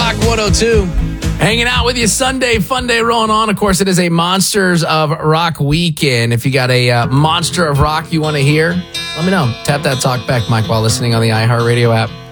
Rock 102. Hanging out with you Sunday, fun day rolling on. Of course, it is a Monsters of Rock weekend. If you got a monster of rock you want to hear, let me know. Tap that talk back mic while listening on the iHeartRadio app.